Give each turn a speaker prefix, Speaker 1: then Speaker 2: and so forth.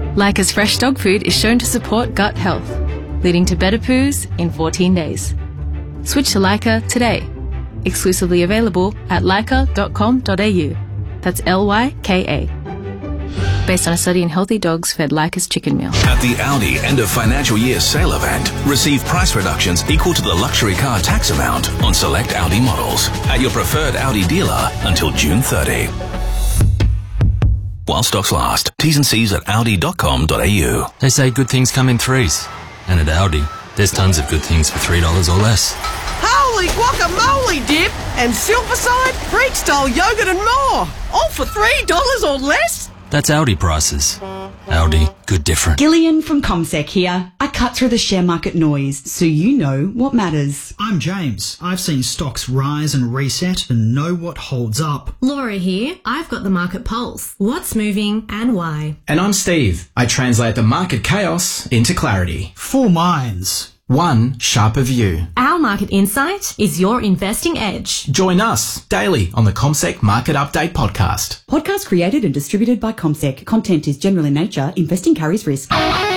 Speaker 1: Leica's fresh dog food is shown to support gut health, leading to better poos in 14 days. Switch to Leica today. Exclusively available at leica.com.au. That's Lyka. Based on a study in healthy dogs fed Leica's chicken meal.
Speaker 2: At the Audi end of financial year sale event, receive price reductions equal to the luxury car tax amount on select Audi models at your preferred Audi dealer until June 30. While stocks last. T's and C's at audi.com.au.
Speaker 3: They say good things come in threes. And at Audi, there's tons of good things for $3 or less.
Speaker 4: Holy guacamole dip and silverside, Greek style yogurt and more. All for $3 or less?
Speaker 3: That's Audi prices. Audi, good different.
Speaker 5: Gillian from CommSec here. I cut through the share market noise so you know what matters.
Speaker 6: I'm James. I've seen stocks rise and reset and know what holds up.
Speaker 7: Laura here. I've got the market pulse. What's moving and why?
Speaker 8: And I'm Steve. I translate the market chaos into clarity.
Speaker 6: 4 minds.
Speaker 8: One sharper view.
Speaker 7: Our market insight is your investing edge.
Speaker 8: Join us daily on the CommSec Market Update podcast.
Speaker 5: Podcast created and distributed by CommSec. Content is general in nature. Investing carries risk.